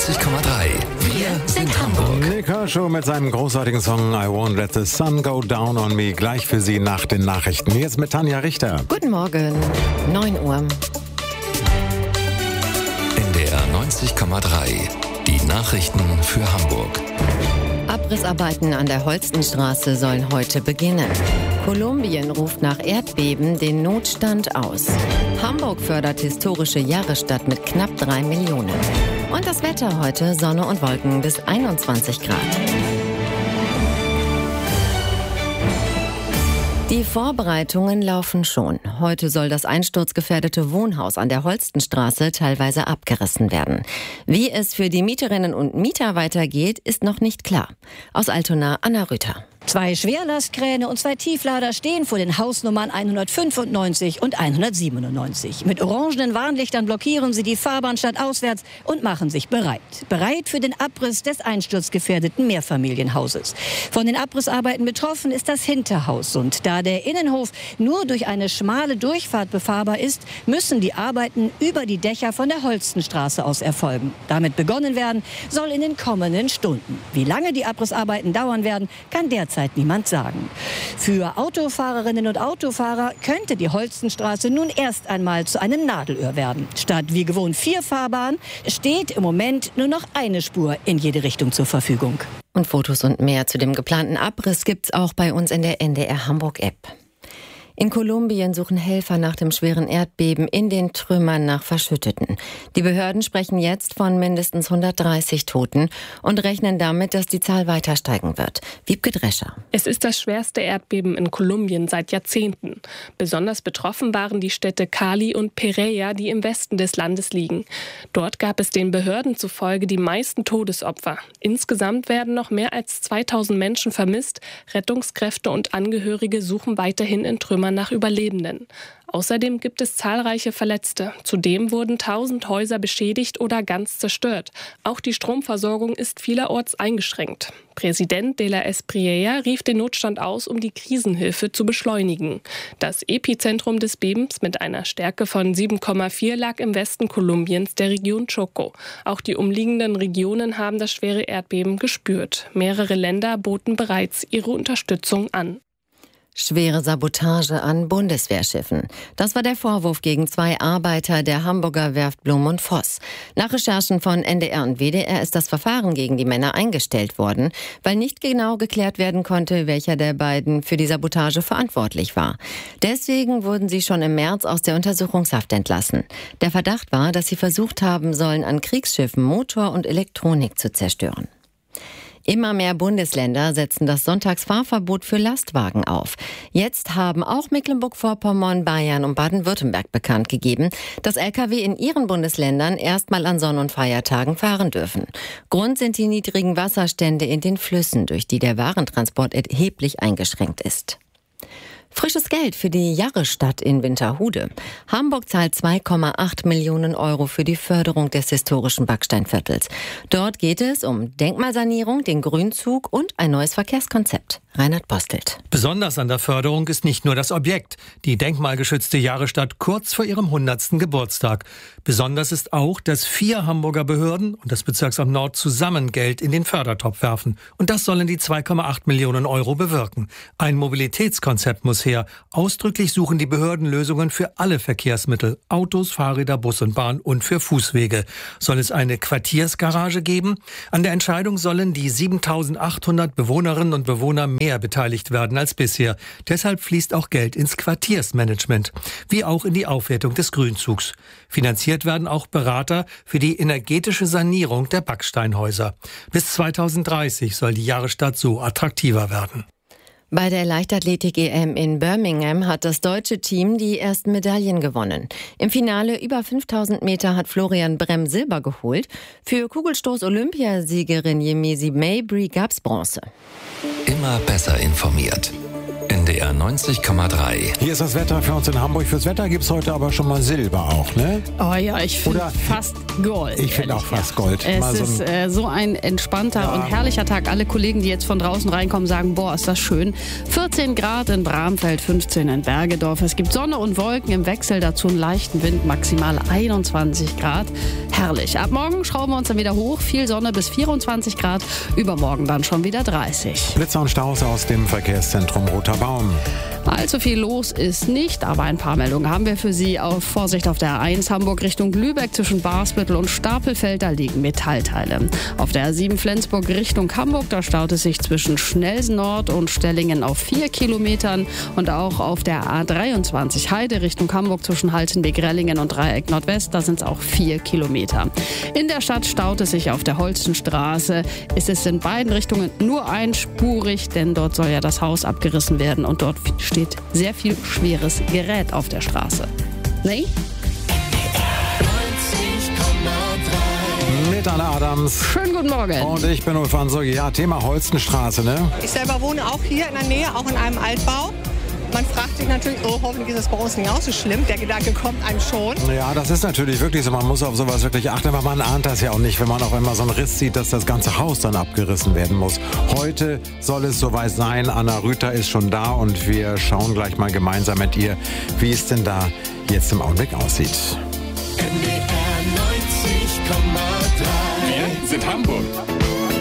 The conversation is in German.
90,3. Wir sind Hamburg. Nick Kershaw mit seinem großartigen Song I Won't Let the Sun Go Down on Me. Gleich für Sie nach den Nachrichten. Jetzt mit Tanja Richter. Guten Morgen, 9 Uhr. NDR 90,3. Die Nachrichten für Hamburg. Abrissarbeiten an der Holstenstraße sollen heute beginnen. Kolumbien ruft nach Erdbeben den Notstand aus. Hamburg fördert historische Jahrestadt mit knapp 3 Millionen. Und das Wetter heute: Sonne und Wolken bis 21 Grad. Die Vorbereitungen laufen schon. Heute soll das einsturzgefährdete Wohnhaus an der Holstenstraße teilweise abgerissen werden. Wie es für die Mieterinnen und Mieter weitergeht, ist noch nicht klar. Aus Altona, Anna Rüther. 2 Schwerlastkräne und 2 Tieflader stehen vor den Hausnummern 195 und 197. Mit orangenen Warnlichtern blockieren sie die Fahrbahn stadtauswärts und machen sich bereit. Bereit für den Abriss des einsturzgefährdeten Mehrfamilienhauses. Von den Abrissarbeiten betroffen ist das Hinterhaus. Und da der Innenhof nur durch eine schmale Durchfahrt befahrbar ist, müssen die Arbeiten über die Dächer von der Holstenstraße aus erfolgen. Damit begonnen werden soll in den kommenden Stunden. Wie lange die Abrissarbeiten dauern werden, kann derzeit niemand sagen. Für Autofahrerinnen und Autofahrer könnte die Holstenstraße nun erst einmal zu einem Nadelöhr werden. Statt wie gewohnt 4 Fahrbahnen steht im Moment nur noch eine Spur in jede Richtung zur Verfügung. Und Fotos und mehr zu dem geplanten Abriss gibt's auch bei uns in der NDR Hamburg-App. In Kolumbien suchen Helfer nach dem schweren Erdbeben in den Trümmern nach Verschütteten. Die Behörden sprechen jetzt von mindestens 130 Toten und rechnen damit, dass die Zahl weiter steigen wird. Wiebke Drescher. Es ist das schwerste Erdbeben in Kolumbien seit Jahrzehnten. Besonders betroffen waren die Städte Cali und Pereira, die im Westen des Landes liegen. Dort gab es den Behörden zufolge die meisten Todesopfer. Insgesamt werden noch mehr als 2000 Menschen vermisst. Rettungskräfte und Angehörige suchen weiterhin in Trümmern nach Überlebenden. Außerdem gibt es zahlreiche Verletzte. Zudem wurden 1000 Häuser beschädigt oder ganz zerstört. Auch die Stromversorgung ist vielerorts eingeschränkt. Präsident de la Espriella rief den Notstand aus, um die Krisenhilfe zu beschleunigen. Das Epizentrum des Bebens mit einer Stärke von 7,4 lag im Westen Kolumbiens, der Region Chocó. Auch die umliegenden Regionen haben das schwere Erdbeben gespürt. Mehrere Länder boten bereits ihre Unterstützung an. Schwere Sabotage an Bundeswehrschiffen. Das war der Vorwurf gegen 2 Arbeiter der Hamburger Werft Blum & Voss. Nach Recherchen von NDR und WDR ist das Verfahren gegen die Männer eingestellt worden, weil nicht genau geklärt werden konnte, welcher der beiden für die Sabotage verantwortlich war. Deswegen wurden sie schon im März aus der Untersuchungshaft entlassen. Der Verdacht war, dass sie versucht haben sollen, an Kriegsschiffen Motor und Elektronik zu zerstören. Immer mehr Bundesländer setzen das Sonntagsfahrverbot für Lastwagen auf. Jetzt haben auch Mecklenburg-Vorpommern, Bayern und Baden-Württemberg bekannt gegeben, dass Lkw in ihren Bundesländern erstmal an Sonn- und Feiertagen fahren dürfen. Grund sind die niedrigen Wasserstände in den Flüssen, durch die der Warentransport erheblich eingeschränkt ist. Frisches Geld für die Jahrestadt in Winterhude. Hamburg zahlt 2,8 Millionen Euro für die Förderung des historischen Backsteinviertels. Dort geht es um Denkmalsanierung, den Grünzug und ein neues Verkehrskonzept. Reinhard Postelt. Besonders an der Förderung ist nicht nur das Objekt, die denkmalgeschützte Jahrestadt kurz vor ihrem 100. Geburtstag. Besonders ist auch, dass 4 Hamburger Behörden und das Bezirksamt Nord zusammen Geld in den Fördertopf werfen. Und das sollen die 2,8 Millionen Euro bewirken. Ein Mobilitätskonzept muss her. Ausdrücklich suchen die Behörden Lösungen für alle Verkehrsmittel, Autos, Fahrräder, Bus und Bahn und für Fußwege. Soll es eine Quartiersgarage geben? An der Entscheidung sollen die 7.800 Bewohnerinnen und Bewohner mehr beteiligt werden als bisher. Deshalb fließt auch Geld ins Quartiersmanagement, wie auch in die Aufwertung des Grünzugs. Finanziert werden auch Berater für die energetische Sanierung der Backsteinhäuser. Bis 2030 soll die Jahrestadt so attraktiver werden. Bei der Leichtathletik-EM in Birmingham hat das deutsche Team die ersten Medaillen gewonnen. Im Finale über 5.000 Meter hat Florian Bremm Silber geholt. Für Kugelstoß-Olympiasiegerin Yemisi Mabry gab's Bronze. Immer besser informiert. NDR 90,3. Hier ist das Wetter für uns in Hamburg. Fürs Wetter gibt es heute aber schon mal Silber auch, ne? Oh ja, ich finde fast Gold. Ich finde auch fast Gold. Es ist so ein entspannter und herrlicher Tag. Alle Kollegen, die jetzt von draußen reinkommen, sagen, boah, ist das schön. 14 Grad in Bramfeld, 15 in Bergedorf. Es gibt Sonne und Wolken im Wechsel, dazu einen leichten Wind, maximal 21 Grad. Herrlich. Ab morgen schrauben wir uns dann wieder hoch. Viel Sonne bis 24 Grad. Übermorgen dann schon wieder 30. Blitzer und Staus aus dem Verkehrszentrum Roter Baum. Allzu viel los ist nicht, aber ein paar Meldungen haben wir für Sie. Auf Vorsicht auf der A1 Hamburg Richtung Lübeck zwischen Barsbüttel und Stapelfeld, da liegen Metallteile. Auf der A7 Flensburg Richtung Hamburg, da staut es sich zwischen Schnelsen Nord und Stellingen auf 4 Kilometern. Und auch auf der A23 Heide Richtung Hamburg zwischen Haltenweg-Rellingen und Dreieck Nordwest, da sind es auch 4 Kilometer. In der Stadt staut es sich auf der Holstenstraße. Es ist in beiden Richtungen nur einspurig, denn dort soll ja das Haus abgerissen werden und dort steht sehr viel schweres Gerät auf der Straße. Nee? Mit Anna Adams. Schönen guten Morgen. Und ich bin Ulf Hansogi. Ja, Thema Holstenstraße, ne? Ich selber wohne auch hier in der Nähe, auch in einem Altbau. Man fragt sich natürlich, oh, hoffentlich ist es bei uns nicht auch so schlimm. Der Gedanke kommt einem schon. Ja, das ist natürlich wirklich so. Man muss auf sowas wirklich achten, aber man ahnt das ja auch nicht, wenn man auf einmal so einen Riss sieht, dass das ganze Haus dann abgerissen werden muss. Heute soll es soweit sein. Anna Rüther ist schon da und wir schauen gleich mal gemeinsam mit ihr, wie es denn da jetzt im Augenblick aussieht.